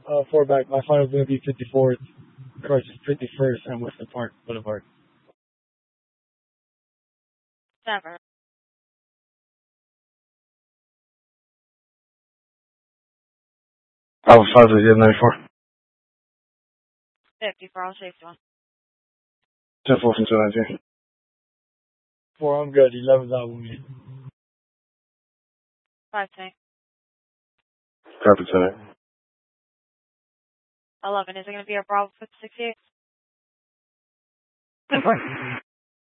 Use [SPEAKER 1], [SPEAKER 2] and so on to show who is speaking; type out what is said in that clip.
[SPEAKER 1] 4 back. My final's going to be 54th, across 51st, and Western Park Boulevard.
[SPEAKER 2] 7.
[SPEAKER 3] I was 5 to 94.
[SPEAKER 2] 50 for all safety one.
[SPEAKER 3] 10 4 from 219.
[SPEAKER 1] 4, I'm good. 11's out with me.
[SPEAKER 2] 5 tank.
[SPEAKER 3] Copy 10.
[SPEAKER 2] 11. Is it going to be a Bravo 68?